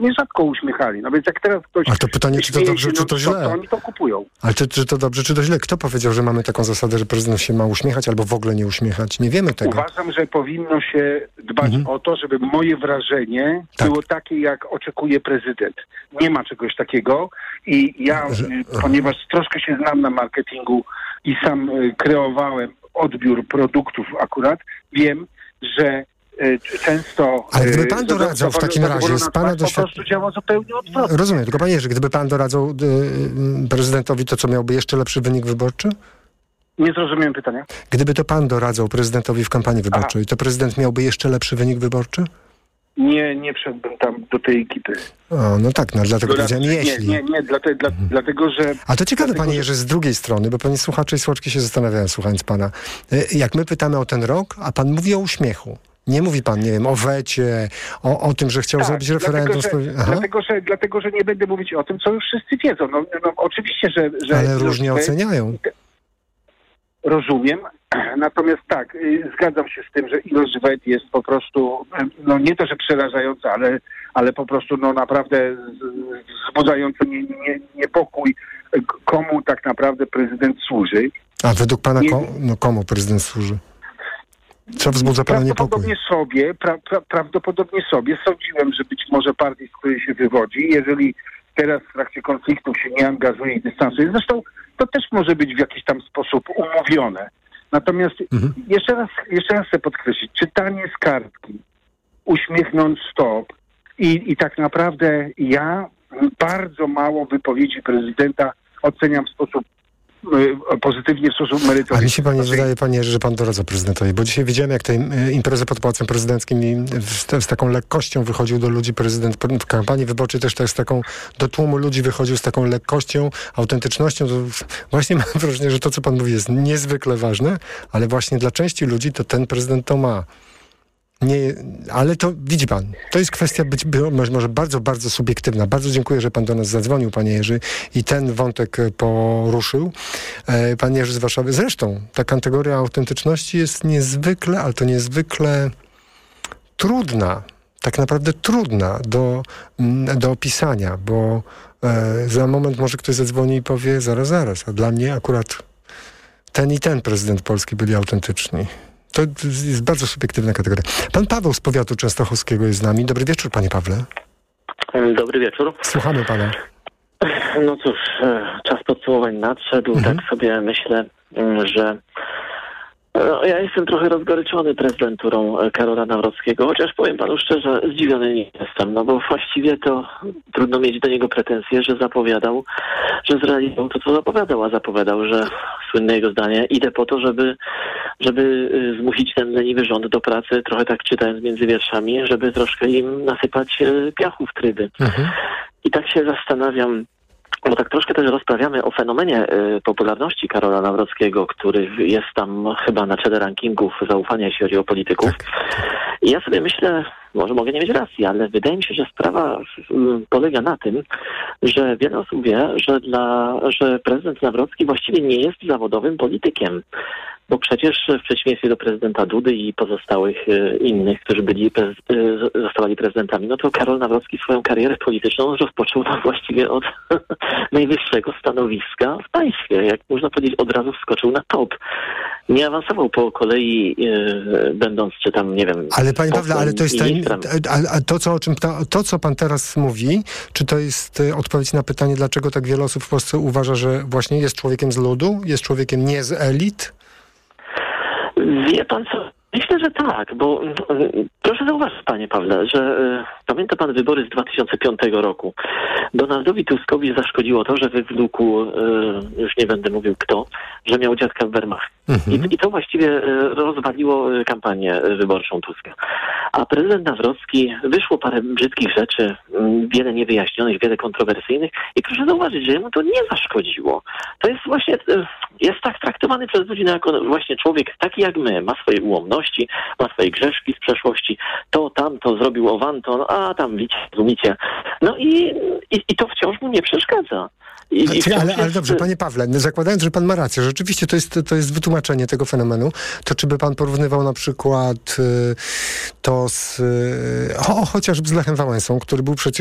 się nierzadko uśmiechali. No więc jak teraz ktoś... Ale to pytanie, czy to dobrze, czy to źle? To oni to kupują. Ale czy to dobrze, czy to źle? Kto powiedział, że mamy taką zasadę, że prezydent się ma uśmiechać albo w ogóle nie uśmiechać? Nie wiemy tego. Uważam, że powinno się dbać o to, żeby moje wrażenie było takie, jak oczekuje prezydent. Nie ma czegoś takiego i ja, ponieważ troszkę się znam na marketingu i sam kreowałem odbiór produktów akurat, wiem, że często... Ale gdyby pan doradzał w takim razie z pana po prostu działa zupełnie odwrotnie. Rozumiem, tylko panie Jerzy, gdyby pan doradzał prezydentowi, to co, miałby jeszcze lepszy wynik wyborczy? Nie zrozumiałem pytania. Gdyby to pan doradzał prezydentowi w kampanii wyborczej, to prezydent miałby jeszcze lepszy wynik wyborczy? Nie wszedłbym tam do tej ekipy. O, no tak, no dlatego powiedziałem jeśli. Nie, dlatego, że... A to ciekawe, panie Jerzy, z drugiej strony, bo pani słuchacze i słuchaczki się zastanawiają, słuchając pana. Jak my pytamy o ten rok, a pan mówi o uśmiechu. Nie mówi pan, nie wiem, o wecie, o tym, że chciał zrobić referendum. Dlatego, że nie będę mówić o tym, co już wszyscy wiedzą. No, oczywiście, że... Ale różnie oceniają. Rozumiem. Natomiast tak, zgadzam się z tym, że ilość wet jest po prostu, no nie to, że przerażająca, ale po prostu no naprawdę wzbudzający niepokój, komu tak naprawdę prezydent służy. A według pana komu prezydent służy? Co wzbudza pana niepokój? Prawdopodobnie sobie sądziłem, że być może partii, z której się wywodzi, jeżeli teraz w trakcie konfliktów się nie angażuje i dystansuje, zresztą to też może być w jakiś tam sposób umówione. Natomiast jeszcze raz chcę podkreślić, czytanie z kartki, uśmiech non-stop i tak naprawdę ja bardzo mało wypowiedzi prezydenta oceniam w sposób pozytywnie, w sposób merytoryczny. A mi się pani wydaje, panie Jerzy, że pan doradza prezydentowi, bo dzisiaj widziałem, jak tej imprezy pod Pałacem Prezydenckim i z taką lekkością wychodził do ludzi prezydent w kampanii wyborczej, też tak z taką, do tłumu ludzi wychodził z taką lekkością, autentycznością. To właśnie mam wrażenie, że to, co pan mówi, jest niezwykle ważne, ale właśnie dla części ludzi to ten prezydent to ma. Nie, ale to widzi pan, to jest kwestia być może bardzo, bardzo subiektywna. Bardzo dziękuję, że pan do nas zadzwonił, panie Jerzy, i ten wątek poruszył. Pan Jerzy z Warszawy. Zresztą ta kategoria autentyczności jest niezwykle, ale to niezwykle trudna, tak naprawdę trudna do opisania, bo za moment może ktoś zadzwoni i powie zaraz, a dla mnie akurat ten i ten prezydent Polski byli autentyczni. To jest bardzo subiektywna kategoria. Pan Paweł z powiatu częstochowskiego jest z nami. Dobry wieczór, panie Pawle. Dobry wieczór. Słuchamy pana. No cóż, czas podsumowań nadszedł. Tak sobie myślę, że ja jestem trochę rozgoryczony prezydenturą Karola Nawrockiego, chociaż powiem panu szczerze, zdziwiony nie jestem, no bo właściwie to trudno mieć do niego pretensje, że zapowiadał, że zrealizował to, co zapowiadał, a zapowiadał, że słynne jego zdanie, idę po to, żeby zmusić ten leniwy rząd do pracy, trochę tak czytając między wierszami, żeby troszkę im nasypać piachu w tryby. I tak się zastanawiam, bo tak troszkę też rozprawiamy o fenomenie popularności Karola Nawrockiego, który jest tam chyba na czele rankingów zaufania, jeśli chodzi o polityków. I ja sobie myślę, może mogę nie mieć racji, ale wydaje mi się, że sprawa polega na tym, że wiele osób wie, że prezydent Nawrocki właściwie nie jest zawodowym politykiem. Bo przecież w przeciwieństwie do prezydenta Dudy i pozostałych innych, którzy zostawali prezydentami, no to Karol Nawrocki swoją karierę polityczną rozpoczął właściwie od najwyższego stanowiska w państwie. Jak można powiedzieć, od razu wskoczył na top. Nie awansował po kolei, będąc, czy tam, nie wiem... Ale panie Pawle, ale to jest to, co pan teraz mówi, czy to jest odpowiedź na pytanie, dlaczego tak wiele osób w Polsce uważa, że właśnie jest człowiekiem z ludu, jest człowiekiem nie z elit? Wie pan co? Myślę, że tak, bo proszę zauważyć, panie Pawle, że pamięta pan wybory z 2005 roku. Donaldowi Tuskowi zaszkodziło to, że wywlókł, już nie będę mówił kto, że miał dziadka w Wehrmachcie. I to właściwie rozwaliło kampanię wyborczą Tuska. A prezydent Nawrocki, wyszło parę brzydkich rzeczy, wiele niewyjaśnionych, wiele kontrowersyjnych i proszę zauważyć, że mu to nie zaszkodziło. To jest właśnie, jest tak traktowany przez ludzi jako właśnie człowiek taki jak my, ma swoje ułomności, ma swoje grzeszki z przeszłości, to tamto zrobił owanto, a tam widzicie. No i to wciąż mu nie przeszkadza. Ale dobrze, panie Pawle, zakładając, że pan ma rację, rzeczywiście to jest wytłumaczenie tego fenomenu, to czy by pan porównywał na przykład to chociażby z Lechem Wałęsą, który był przecież